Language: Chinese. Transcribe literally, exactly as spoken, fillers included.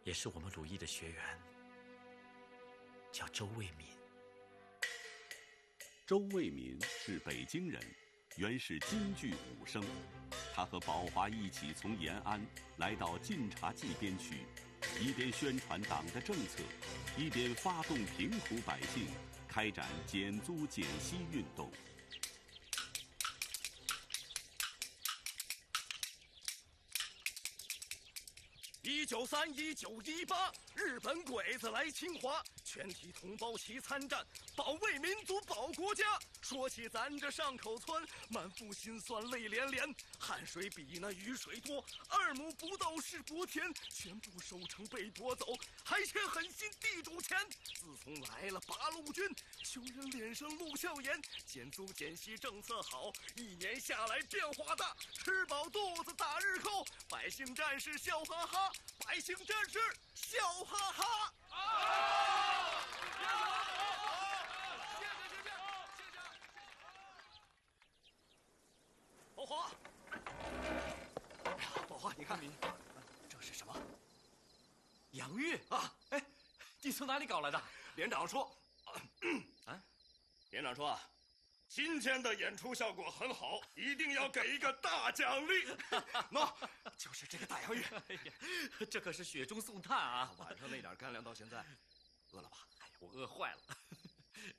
也是我们鲁艺的学员，叫周卫民。 周卫民是北京人，原是京剧武生。他和宝华一起从延安来到晋察冀边区，一边宣传党的政策，一边发动贫苦百姓开展减租减息运动。 一九三一九一八，日本鬼子来侵华，全体同胞齐参战，保卫民族，保国家。说起咱这上口村，满腹心酸泪连连，汗水比那雨水多，二亩不到是国田，全部收成被夺走，还欠狠心地主钱。自从来了八路军，穷人脸上露笑颜，减租减息政策好，一年下来变化大，吃饱肚子打日扣，百姓战士笑哈哈，百姓战士笑哈哈。啊！谢谢谢谢谢谢。宝华，哎呀，宝华，你看你，这是什么？ 洋芋啊！哎，你从哪里搞来的？ 连长说， 啊， 连长说啊，今天的演出效果很好，一定要给一个大奖励。喏，就是这个大洋芋。 哎呀，这可是雪中送炭啊！ 晚上那点干粮到现在，饿了吧？ 哎呀，我饿坏了。